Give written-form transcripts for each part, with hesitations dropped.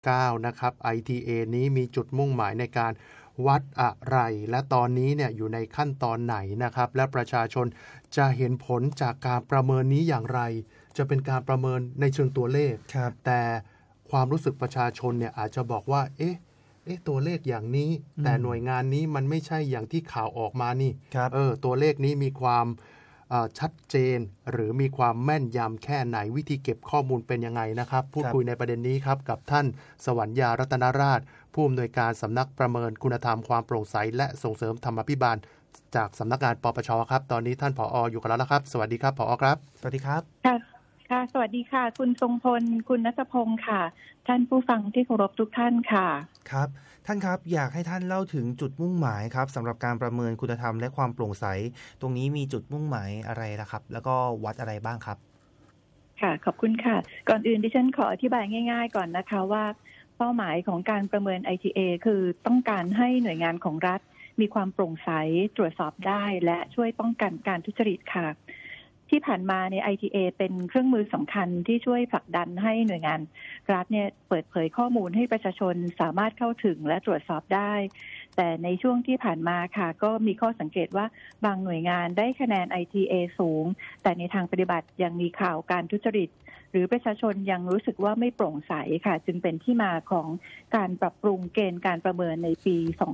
2559นะครับ ITA นี้มีจุดมุ่งหมายในการวัดอะไรและตอนนี้เนี่ยอยู่ในขั้นตอนไหนนะครับและประชาชนจะเห็นผลจากการประเมินนี้อย่างไรจะเป็นการประเมินในเชิงตัวเลขแต่ความรู้สึกประชาชนเนี่ยอาจจะบอกว่าตัวเลขอย่างนี้แต่หน่วยงานนี้มันไม่ใช่อย่างที่ข่าวออกมานี่ตัวเลขนี้มีความชัดเจนหรือมีความแม่นยำแค่ไหนวิธีเก็บข้อมูลเป็นยังไงนะครับพูดคุยในประเด็นนี้ครับกับท่านสวรรยารัตนราชผู้อำนวยการสำนักประเมินคุณธรรมความโปร่งใสและส่งเสริมธรรมาภิบาลจากสำนักงานปปชครับตอนนี้ท่านผอ.อยู่กับเราแล้วครับสวัสดีครับผอ.ครับสวัสดีครับค่ะสวัสดีค่ะคุณทรงพลคุณณัฐพงศ์ค่ะท่านผู้ฟังที่เคารพทุกท่านค่ะครับท่านครับอยากให้ท่านเล่าถึงจุดมุ่งหมายครับสำหรับการประเมินคุณธรรมและความโปร่งใสตรงนี้มีจุดมุ่งหมายอะไรล่ะครับแล้วก็วัดอะไรบ้างครับค่ะขอบคุณค่ะก่อนอื่นดิฉันขออธิบายง่ายๆก่อนนะคะว่าเป้าหมายของการประเมิน ITA คือต้องการให้หน่วยงานของรัฐมีความโปร่งใสตรวจสอบได้และช่วยป้องกันการทุจริตค่ะที่ผ่านมาใน ITA เป็นเครื่องมือสำคัญที่ช่วยผลักดันให้หน่วยงานรัฐเนี่ยเปิดเผยข้อมูลให้ประชาชนสามารถเข้าถึงและตรวจสอบได้แต่ในช่วงที่ผ่านมาค่ะก็มีข้อสังเกตว่าบางหน่วยงานได้คะแนน ITA สูงแต่ในทางปฏิบัติยังมีข่าวการทุจริตหรือประชาชนยังรู้สึกว่าไม่โปร่งใสค่ะจึงเป็นที่มาของการปรับปรุงเกณฑ์การประเมินในปี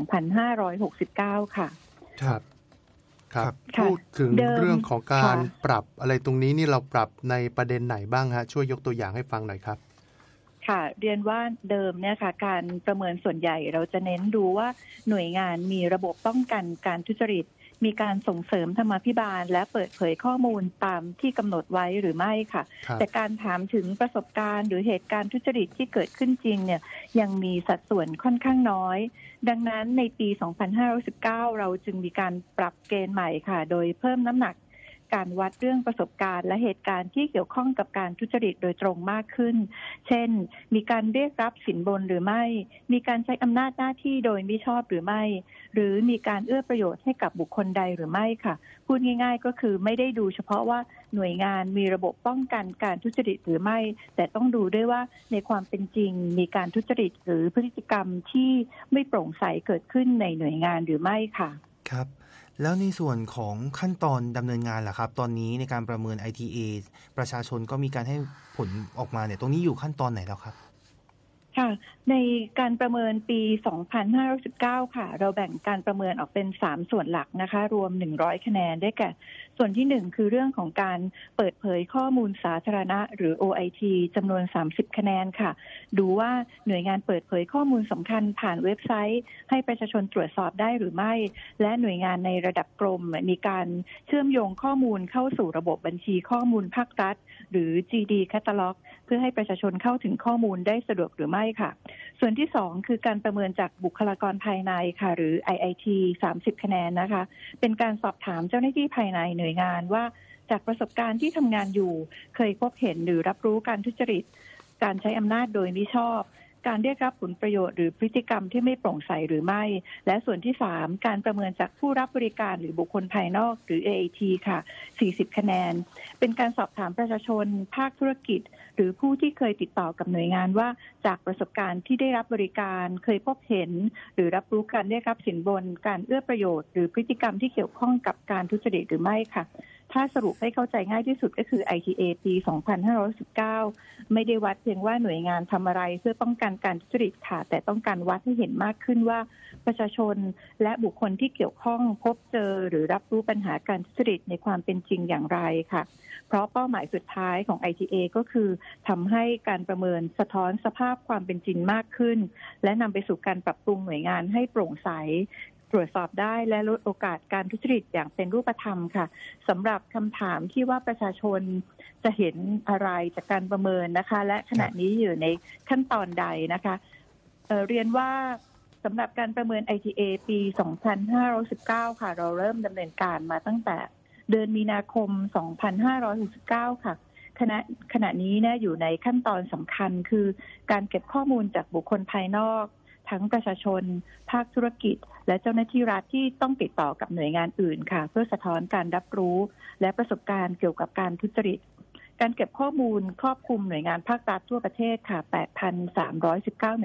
2569 ค่ะครับพูดถึงเรื่องของการปรับอะไรตรงนี้นี่เราปรับในประเด็นไหนบ้างฮะช่วยยกตัวอย่างให้ฟังหน่อยครับค่ะเรียนว่าเดิมเนี่ยค่ะการประเมินส่วนใหญ่เราจะเน้นดูว่าหน่วยงานมีระบบป้องกันการทุจริตมีการส่งเสริมธรรมาภิบาลและเปิดเผยข้อมูลตามที่กำหนดไว้หรือไม่ค่ะแต่การถามถึงประสบการณ์หรือเหตุการณ์ทุจริตที่เกิดขึ้นจริงเนี่ยยังมีสัดส่วนค่อนข้างน้อยดังนั้นในปี 2519 เราจึงมีการปรับเกณฑ์ใหม่ค่ะโดยเพิ่มน้ำหนักการวัดเรื่องประสบการณ์และเหตุการณ์ที่เกี่ยวข้องกับการทุจริตโดยตรงมากขึ้นเช่นมีการเรียกรับสินบนหรือไม่มีการใช้อำนาจหน้าที่โดยมิชอบหรือไม่หรือมีการเอื้อประโยชน์ให้กับบุคคลใดหรือไม่ค่ะพูดง่ายๆก็คือไม่ได้ดูเฉพาะว่าหน่วยงานมีระบบป้องกันการทุจริตหรือไม่แต่ต้องดูด้วยว่าในความเป็นจริงมีการทุจริตหรือพฤติกรรมที่ไม่โปร่งใสเกิดขึ้นในหน่วยงานหรือไม่ค่ะครับแล้วในส่วนของขั้นตอนดำเนินงานล่ะครับตอนนี้ในการประเมิน ITA ประชาชนก็มีการให้ผลออกมาเนี่ยตรงนี้อยู่ขั้นตอนไหนแล้วครับค่ะในการประเมินปี 2519 ค่ะเราแบ่งการประเมินออกเป็น3ส่วนหลักนะคะรวม100คะแนนได้แก่ส่วนที่1คือเรื่องของการเปิดเผยข้อมูลสาธารณะหรือ OIT จำนวน30คะแนนค่ะดูว่าหน่วยงานเปิดเผยข้อมูลสำคัญผ่านเว็บไซต์ให้ประชาชนตรวจสอบได้หรือไม่และหน่วยงานในระดับกรมมีการเชื่อมโยงข้อมูลเข้าสู่ระบบบัญชีข้อมูลภาครัฐหรือ GD Catalog เพื่อให้ประชาชนเข้าถึงข้อมูลได้สะดวกหรือไม่ค่ะส่วนที่2คือการประเมินจากบุคลากรภายในค่ะหรือ IIT 30คะแนนนะคะเป็นการสอบถามเจ้าหน้าที่ภายในหน่วยงานว่าจากประสบการณ์ที่ทำงานอยู่เคยพบเห็นหรือรับรู้การทุจริตการใช้อำนาจโดยมิชอบการเรียกรับผลประโยชน์หรือพฤติกรรมที่ไม่โปร่งใสหรือไม่และส่วนที่3การประเมินจากผู้รับบริการหรือบุคคลภายนอกหรือ AAT ค่ะ40คะแนนเป็นการสอบถามประชาชนภาคธุรกิจหรือผู้ที่เคยติดต่อกับหน่วยงานว่าจากประสบการณ์ที่ได้รับบริการเคยพบเห็นหรือรับรู้การเรียกรับสินบนการเอื้อประโยชน์หรือพฤติกรรมที่เกี่ยวข้องกับการทุจริตหรือไม่ค่ะถ้าสรุปให้เข้าใจง่ายที่สุดก็คือ ITA ปี 2519 ไม่ได้วัดเพียงว่าหน่วยงานทำอะไรเพื่อป้องกันการทุจริตค่ะแต่ต้องการวัดให้เห็นมากขึ้นว่าประชาชนและบุคคลที่เกี่ยวข้องพบเจอหรือรับรู้ปัญหาการทุจริตในความเป็นจริงอย่างไรค่ะเพราะเป้าหมายสุดท้ายของ ITA ก็คือทำให้การประเมินสะท้อนสภาพความเป็นจริงมากขึ้นและนำไปสู่การปรับปรุงหน่วยงานให้โปร่งใสตรวจสอบได้และลดโอกาสการทุจริตอย่างเป็นรูปธรรมค่ะสำหรับคำถามที่ว่าประชาชนจะเห็นอะไรจากการประเมินนะคะและขณะนี้อยู่ในขั้นตอนใดนะคะเรียนว่าสำหรับการประเมิน ITA ปี 2519 ค่ะเราเริ่มดำเนินการมาตั้งแต่เดือนมีนาคม 2569 ค่ะขณะนี้เนี่ยอยู่ในขั้นตอนสำคัญคือการเก็บข้อมูลจากบุคคลภายนอกทั้งประชาชนภาคธุรกิจและเจ้าหน้าที่รัฐที่ต้องติดต่อกับหน่วยงานอื่นค่ะเพื่อสะท้อนการรับรู้และประสบการณ์เกี่ยวกับการทุจริตการเก็บข้อมูลครอบคลุมหน่วยงานภาครัฐทั่วประเทศค่ะ 8,319